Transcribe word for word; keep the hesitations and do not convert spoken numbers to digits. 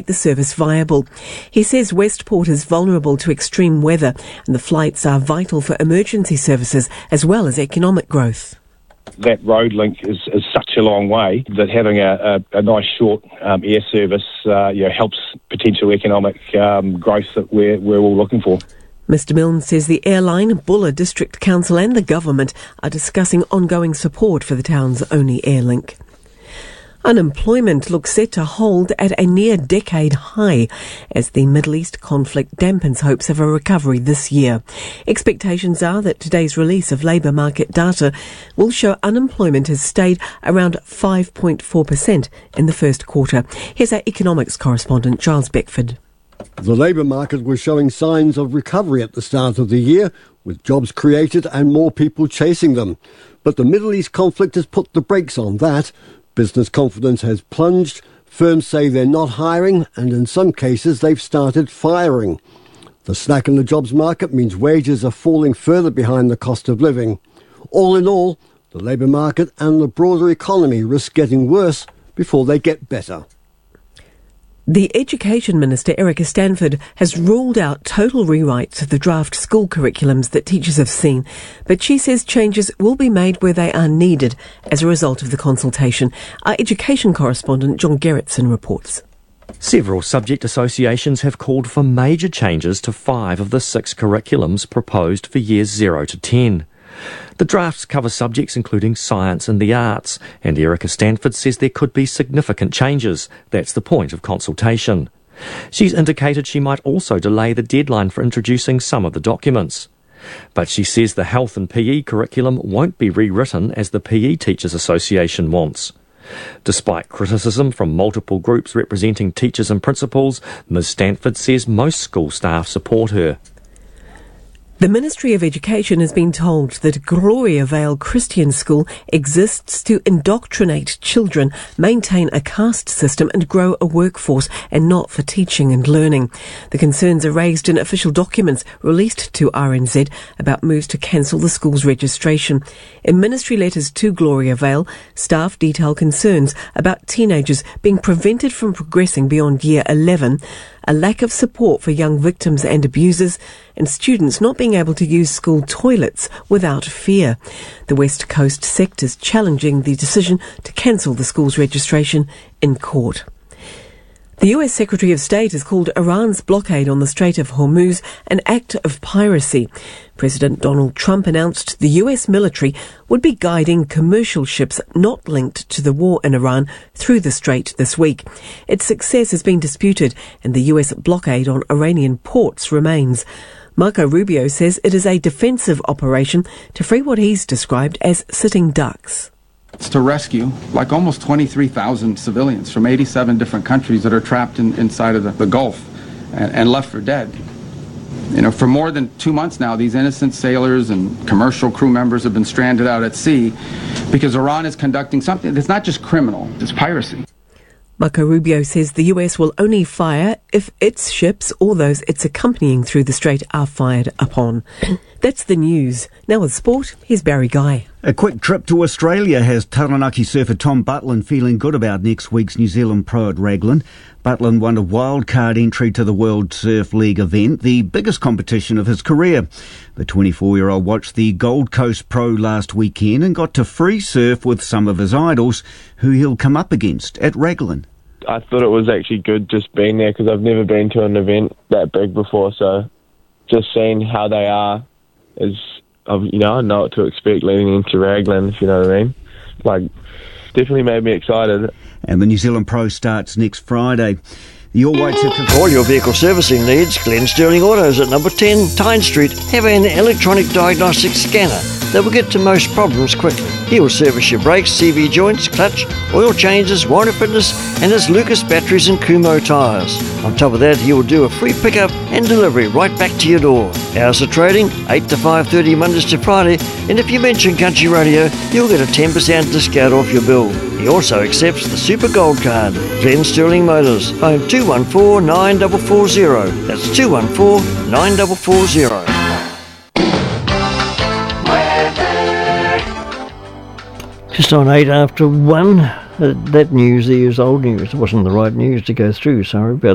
the service viable. He says Westport is vulnerable to extreme weather and the flights are vital for emergency services as well as economic growth. That road link is, is such a long way that having a, a, a nice short um, air service uh, you know, helps potential economic um, growth that we're, we're all looking for. Mister Milne says the airline, Buller District Council and the government are discussing ongoing support for the town's only air link. Unemployment looks set to hold at a near-decade high as the Middle East conflict dampens hopes of a recovery this year. Expectations are that today's release of labour market data will show unemployment has stayed around five point four percent in the first quarter. Here's our economics correspondent, Giles Beckford. The labour market was showing signs of recovery at the start of the year, with jobs created and more people chasing them. But the Middle East conflict has put the brakes on that. Business confidence has plunged, firms say they're not hiring, and in some cases they've started firing. The slack in the jobs market means wages are falling further behind the cost of living. All in all, the labour market and the broader economy risk getting worse before they get better. The Education Minister, Erica Stanford, has ruled out total rewrites of the draft school curriculums that teachers have seen, but she says changes will be made where they are needed as a result of the consultation. Our education correspondent, John Gerritsen, reports. Several subject associations have called for major changes to five of the six curriculums proposed for years zero to ten. The drafts cover subjects including science and the arts, and Erica Stanford says there could be significant changes. That's the point of consultation. She's indicated she might also delay the deadline for introducing some of the documents. But she says the health and P E curriculum won't be rewritten as the P E Teachers Association wants. Despite criticism from multiple groups representing teachers and principals, Miz Stanford says most school staff support her. The Ministry of Education has been told that Gloria Vale Christian School exists to indoctrinate children, maintain a caste system and grow a workforce, and not for teaching and learning. The concerns are raised in official documents released to R N Z about moves to cancel the school's registration. In ministry letters to Gloria Vale, staff detail concerns about teenagers being prevented from progressing beyond year eleven, a lack of support for young victims and abusers, and students not being able to use school toilets without fear. The West Coast sector's challenging the decision to cancel the school's registration in court. The U S Secretary of State has called Iran's blockade on the Strait of Hormuz an act of piracy. President Donald Trump announced the U S military would be guiding commercial ships not linked to the war in Iran through the strait this week. Its success has been disputed, and the U S blockade on Iranian ports remains. Marco Rubio says it is a defensive operation to free what he's described as sitting ducks. It's to rescue like almost twenty-three thousand civilians from eighty-seven different countries that are trapped in, inside of the, the Gulf and, and left for dead. You know, for more than two months now, these innocent sailors and commercial crew members have been stranded out at sea because Iran is conducting something that's not just criminal, it's piracy. Marco Rubio says the U S will only fire if its ships or those it's accompanying through the strait are fired upon. That's the news. Now with sport, here's Barry Guy. A quick trip to Australia has Taranaki surfer Tom Butlin feeling good about next week's New Zealand Pro at Raglan. Butlin won a wildcard entry to the World Surf League event, the biggest competition of his career. The twenty-four-year-old watched the Gold Coast Pro last weekend and got to free surf with some of his idols, who he'll come up against at Raglan. I thought it was actually good just being there because I've never been to an event that big before, so just seeing how they are is, you know, I know what to expect leading into Raglan, if you know what I mean. Like, definitely made me excited. And the New Zealand Pro starts next Friday. The All Whites have... For all your vehicle servicing needs, Glen Sterling Autos at number ten Tyne Street have an electronic diagnostic scanner that will get to most problems quickly. He will service your brakes, C V joints, clutch, oil changes, warranty fitness, and his Lucas batteries and Kumho tyres. On top of that, he will do a free pickup and delivery right back to your door. Hours of trading, eight to five thirty Mondays to Friday, and if you mention Country Radio, you'll get a ten percent discount off your bill. He also accepts the Super Gold Card. Glen Sterling Motors, phone two one four, nine four four zero. That's two one four, nine four four zero. Just on eight after one. Uh, that news there is old news. It wasn't the right news to go through. Sorry about